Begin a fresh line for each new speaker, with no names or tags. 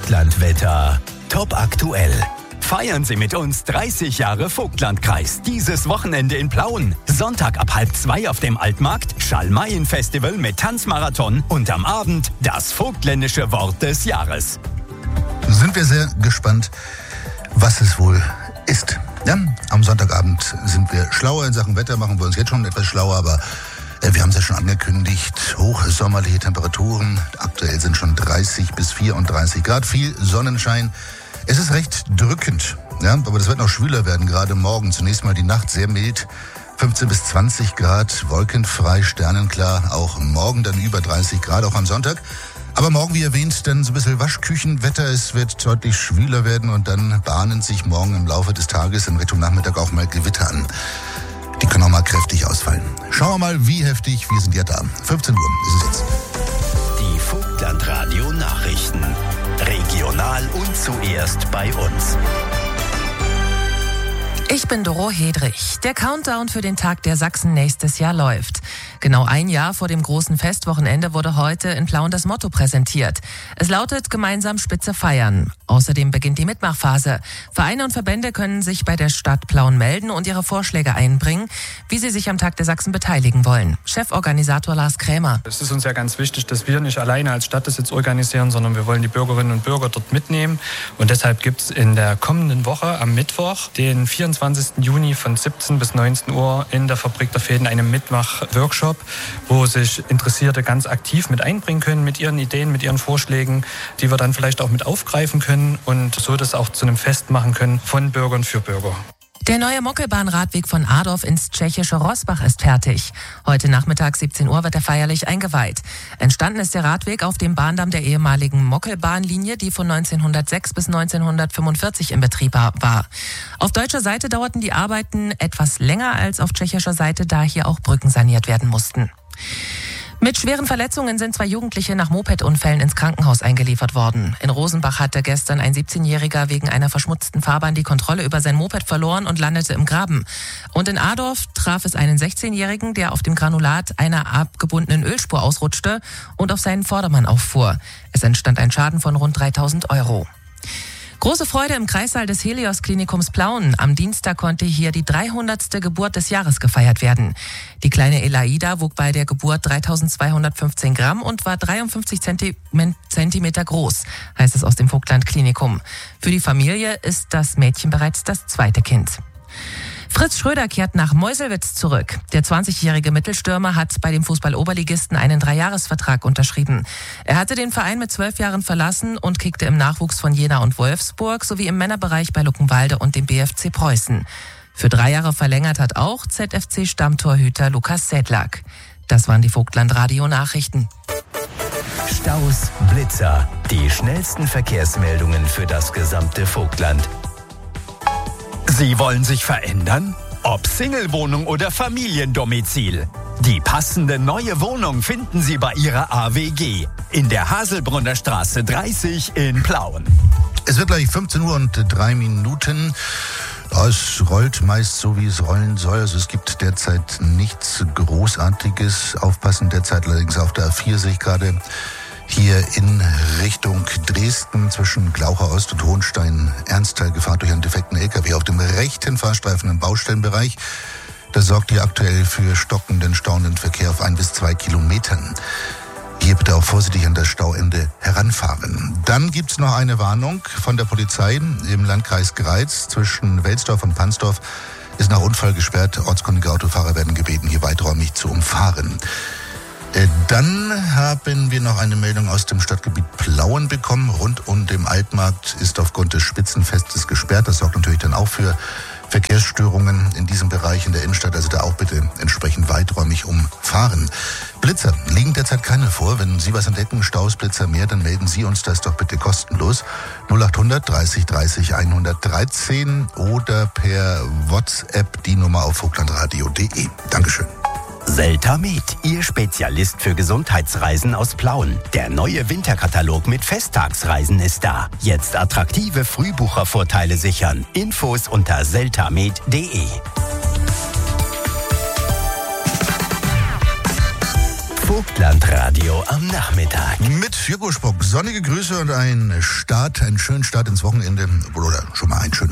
Vogtlandwetter. Top aktuell. Feiern Sie mit uns 30 Jahre Vogtlandkreis. Dieses Wochenende in Plauen. Sonntag ab 1:30 auf dem Altmarkt. Schalmeien-Festival mit Tanzmarathon. Und am Abend das vogtländische Wort des Jahres.
Sind wir sehr gespannt, was es wohl ist. Ja, am Sonntagabend sind wir schlauer in Sachen Wetter, machen wir uns jetzt schon etwas schlauer, aber wir haben es ja schon angekündigt, hochsommerliche Temperaturen. Aktuell sind schon 30 bis 34 Grad, viel Sonnenschein. Es ist recht drückend, ja, aber das wird noch schwüler werden, gerade morgen. Zunächst mal die Nacht sehr mild, 15 bis 20 Grad, wolkenfrei, sternenklar. Auch morgen dann über 30 Grad, auch am Sonntag. Aber morgen, wie erwähnt, dann so ein bisschen Waschküchenwetter. Es wird deutlich schwüler werden und dann bahnen sich morgen im Laufe des Tages in Richtung Nachmittag auch mal Gewitter an. Die können auch mal kräftig ausfallen. Schauen wir mal, wie heftig. Wir sind ja da. 15 Uhr ist es jetzt.
Die Vogtlandradio-Nachrichten. Regional und zuerst bei uns.
Ich bin Doro Hedrich. Der Countdown für den Tag der Sachsen nächstes Jahr läuft. Genau ein Jahr vor dem großen Festwochenende wurde heute in Plauen das Motto präsentiert. Es lautet: gemeinsam Spitze feiern. Außerdem beginnt die Mitmachphase. Vereine und Verbände können sich bei der Stadt Plauen melden und ihre Vorschläge einbringen, wie sie sich am Tag der Sachsen beteiligen wollen. Cheforganisator Lars Krämer.
Es ist uns ja ganz wichtig, dass wir nicht alleine als Stadt das jetzt organisieren, sondern wir wollen die Bürgerinnen und Bürger dort mitnehmen. Und deshalb gibt es in der kommenden Woche am Mittwoch, den 24. Juni von 17 bis 19 Uhr in der Fabrik der Fäden einen Mitmach-Workshop, wo sich Interessierte ganz aktiv mit einbringen können, mit ihren Ideen, mit ihren Vorschlägen, die wir dann vielleicht auch mit aufgreifen können und so das auch zu einem Fest machen können von Bürgern für Bürger.
Der neue Mockelbahn-Radweg von Adorf ins tschechische Roßbach ist fertig. Heute Nachmittag 17 Uhr wird er feierlich eingeweiht. Entstanden ist der Radweg auf dem Bahndamm der ehemaligen Mockelbahnlinie, die von 1906 bis 1945 in Betrieb war. Auf deutscher Seite dauerten die Arbeiten etwas länger als auf tschechischer Seite, da hier auch Brücken saniert werden mussten. Mit schweren Verletzungen sind 2 Jugendliche nach Mopedunfällen ins Krankenhaus eingeliefert worden. In Rosenbach hatte gestern ein 17-Jähriger wegen einer verschmutzten Fahrbahn die Kontrolle über sein Moped verloren und landete im Graben. Und in Adorf traf es einen 16-Jährigen, der auf dem Granulat einer abgebundenen Ölspur ausrutschte und auf seinen Vordermann auffuhr. Es entstand ein Schaden von rund 3.000 €. Große Freude im Kreissaal des Helios-Klinikums Plauen. Am Dienstag konnte hier die 300. Geburt des Jahres gefeiert werden. Die kleine Elaida wog bei der Geburt 3.215 Gramm und war 53 Zentimeter groß, heißt es aus dem Vogtland-Klinikum. Für die Familie ist das Mädchen bereits das zweite Kind. Fritz Schröder kehrt nach Meuselwitz zurück. Der 20-jährige Mittelstürmer hat bei dem Fußball-Oberligisten einen 3-Jahres-Vertrag unterschrieben. Er hatte den Verein mit 12 Jahren verlassen und kickte im Nachwuchs von Jena und Wolfsburg sowie im Männerbereich bei Luckenwalde und dem BFC Preußen. Für 3 Jahre verlängert hat auch ZFC-Stammtorhüter Lukas Sedlak. Das waren die Vogtland-Radio-Nachrichten.
Staus, Blitzer. Die schnellsten Verkehrsmeldungen für das gesamte Vogtland. Sie wollen sich verändern? Ob Single-Wohnung oder Familiendomizil. Die passende neue Wohnung finden Sie bei Ihrer AWG in der Haselbrunner Straße 30 in Plauen.
Es wird gleich 15 Uhr und 3 Minuten. Es rollt meist so, wie es rollen soll. Also es gibt derzeit nichts Großartiges. Aufpassen derzeit allerdings auf der A4 sehe ich gerade. Hier in Richtung Dresden zwischen Glaucher Ost und Hohenstein-Ernsthal Gefahr durch einen defekten LKW auf dem rechten Fahrstreifen im Baustellenbereich. Das sorgt hier aktuell für stockenden, staunenden Verkehr auf 1 bis 2 Kilometern. Hier bitte auch vorsichtig an das Stauende heranfahren. Dann gibt's noch eine Warnung von der Polizei im Landkreis Greiz zwischen Welsdorf und Pansdorf. Ist nach Unfall gesperrt. Ortskundige Autofahrer werden gebeten, hier weiträumig zu umfahren. Dann haben wir noch eine Meldung aus dem Stadtgebiet Plauen bekommen. Rund um den Altmarkt ist aufgrund des Spitzenfestes gesperrt. Das sorgt natürlich dann auch für Verkehrsstörungen in diesem Bereich in der Innenstadt. Also da auch bitte entsprechend weiträumig umfahren. Blitzer liegen derzeit keine vor. Wenn Sie was entdecken, Staus, Blitzer mehr, dann melden Sie uns das doch bitte kostenlos. 0800 30 30 113 oder per WhatsApp die Nummer auf vogtlandradio.de. Dankeschön.
Seltamed, Ihr Spezialist für Gesundheitsreisen aus Plauen. Der neue Winterkatalog mit Festtagsreisen ist da. Jetzt attraktive Frühbuchervorteile sichern. Infos unter seltamed.de. Vogtlandradio am Nachmittag.
Mit Jürgen Spock. Sonnige Grüße und einen schönen Start ins Wochenende. Oder schon mal ein schönes